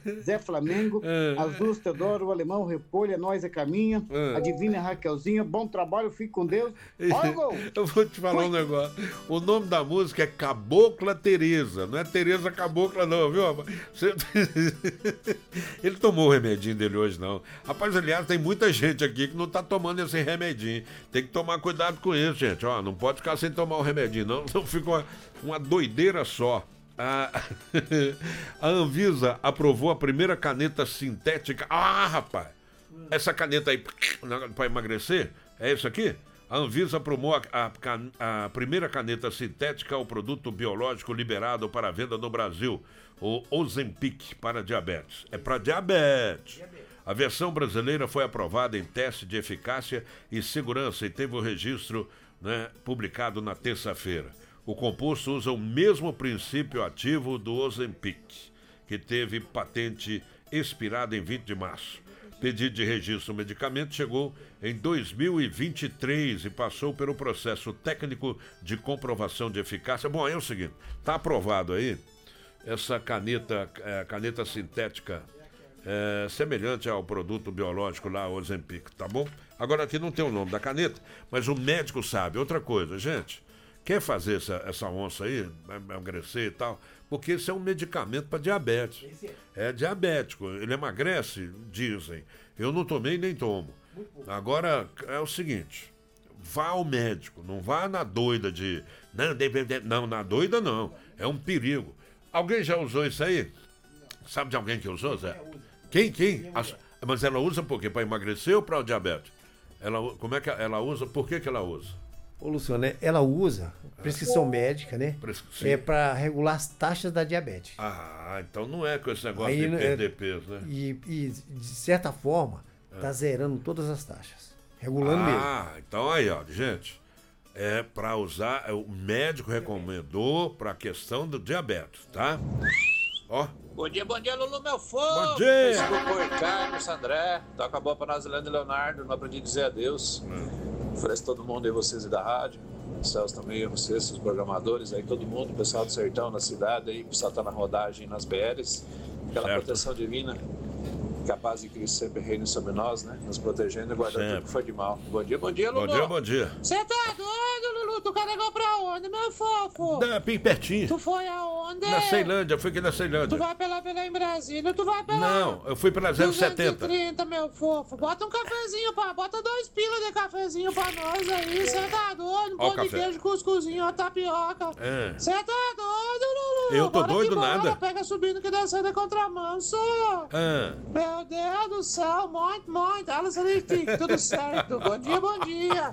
Zé Flamengo, Azul Teodoro, o Alemão, Repolho, Nós é Caminha, a Divina Raquelzinha, bom trabalho, fique com Deus. Olha o gol! Eu vou te falar um negócio. O nome da música é Cabocla Tereza, não é Tereza Cabocla não, viu? Ele tomou o remedinho dele hoje, não. Rapaz, aliás, tem muita gente aqui que não tá tomando esse remedinho. Tem que tomar cuidado com isso, gente. Ó, não pode ficar sem tomar o remedinho, não. Então fica uma doideira só. A Anvisa aprovou a primeira caneta sintética. Ah, rapaz! Essa caneta aí para emagrecer, é isso aqui? A Anvisa aprovou a primeira caneta sintética, o produto biológico liberado para venda no Brasil, o Ozempic para diabetes. É para diabetes. A versão brasileira foi aprovada em teste de eficácia e segurança e teve o registro, né, publicado na terça-feira. O composto usa o mesmo princípio ativo do Ozempic, que teve patente expirada em 20 de março. Pedido de registro do medicamento chegou em 2023 e passou pelo processo técnico de comprovação de eficácia. Bom, aí é o seguinte, está aprovado aí essa caneta sintética semelhante ao produto biológico lá, Ozempic, tá bom? Agora aqui não tem o nome da caneta, mas o médico sabe. Outra coisa, gente, quer fazer essa onça aí, emagrecer e tal, porque esse é um medicamento para diabetes. É diabético, ele emagrece, dizem. Eu não tomei nem tomo. Agora, é o seguinte, vá ao médico, não vá na doida de... Não, na doida não, é um perigo. Alguém já usou isso aí? Sabe de alguém que usou, Zé? Quem? Mas ela usa por quê? Para emagrecer ou para o diabetes? Como é que ela usa? Por que ela usa? Ô, Luciano, ela usa prescrição médica, né? É para regular as taxas da diabetes. Ah, então não é com esse negócio de perder peso, né? E de certa forma, tá zerando todas as taxas. Regulando mesmo. Ah, então aí, ó, gente. É para usar, o médico recomendou para a questão do diabetes, tá? Ó. Bom dia, Lulu, meu fofo. Bom dia. Desculpa o Carlos, André. Toca a boa pra nós, Leonardo. Não aprendi a dizer adeus. Ofereço todo mundo aí, vocês e da rádio. Celso também, vocês, os programadores aí, todo mundo, o pessoal do sertão, na cidade aí, o pessoal tá na rodagem nas BRs. Aquela proteção divina, que a paz de Cristo sempre reine sobre nós, né? Nos protegendo e guardando tudo que foi de mal. Bom dia, Lulu. Bom dia. Você tá doido, Lulu? Tu carregou pra onde, meu fofo? Bem pertinho. Tu foi aonde? Na Ceilândia, eu fui aqui na Ceilândia. Tu vai pela em Brasília, tu vai pela... Não, eu fui pela 070. 230, meu fofo. Bota um cafezinho, bota 2 pila de cafezinho pra nós aí. Você tá doido? Pão de queijo, cuscuzinho, ó, tapioca. Você tá doido, Lulu? Eu tô doido nada. Pega subindo que descendo é contramanso. Meu Deus do céu, muito. Ela se tudo certo. Bom dia.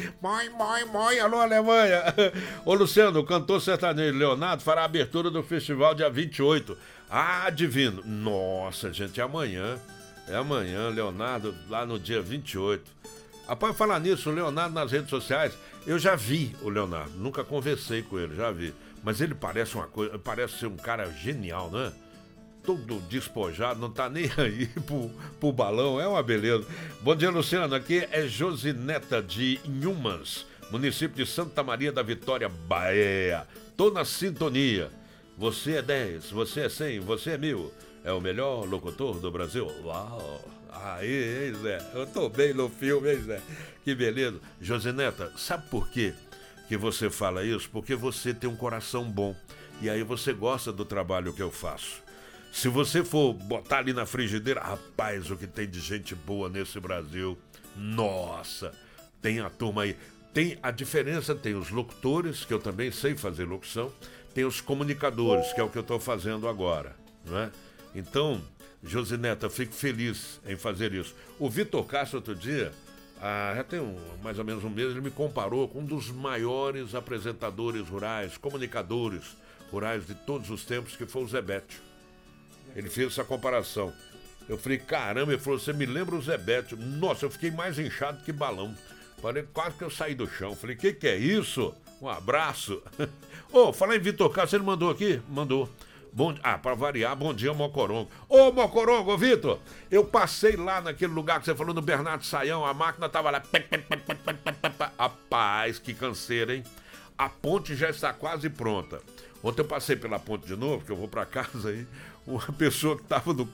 Mãe, alô, Alemanha. Ô, Luciano, o cantor sertanejo Leonardo fará a abertura do festival dia 28. Ah, divino. Nossa, gente, é amanhã. Leonardo, lá no dia 28. Rapaz, falar nisso, o Leonardo nas redes sociais, eu já vi o Leonardo, nunca conversei com ele, já vi. Mas ele parece ser um cara genial, né? Todo despojado, não tá nem aí pro balão, é uma beleza. Bom dia, Luciano, aqui é Josineta de Inhumas, município de Santa Maria da Vitória, Bahia. Tô na sintonia. Você é 10, você é 100, você é 1000. É o melhor locutor do Brasil. Uau! Aí, Zé, eu tô bem no filme, hein, Zé? Que beleza. Josineta, sabe por quê que você fala isso? Porque você tem um coração bom. E aí você gosta do trabalho que eu faço. Se você for botar ali na frigideira, rapaz, o que tem de gente boa nesse Brasil. Nossa, tem a turma aí. Tem a diferença, tem os locutores, que eu também sei fazer locução, tem os comunicadores, que é o que eu estou fazendo agora, não é? Então, Josineta, fico feliz em fazer isso. O Vitor Castro, outro dia, já tem mais ou menos um mês, ele me comparou com um dos maiores apresentadores rurais, comunicadores rurais de todos os tempos, que foi o Zé Bétio. Ele fez essa comparação. Eu falei, caramba, ele falou, você me lembra o Zé Bétio? Nossa, eu fiquei mais inchado que balão. Falei, quase que eu saí do chão. Falei, que é isso? Um abraço. Falar em Vitor Castro, ele mandou aqui? Mandou. Para variar, bom dia, Mocorongo. Mocorongo, Vitor, eu passei lá naquele lugar que você falou, no Bernardo Saião, a máquina tava lá. Rapaz, que canseira, hein? A ponte já está quase pronta. Ontem eu passei pela ponte de novo, que eu vou para casa aí. Uma pessoa que estava no